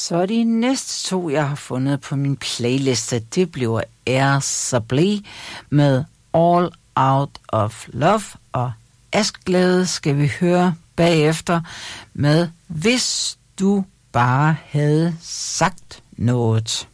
Så de næste to, jeg har fundet på min playliste, det bliver Air Supply med All Out of Love, og Askglæde skal vi høre bagefter med Hvis du bare havde sagt noget.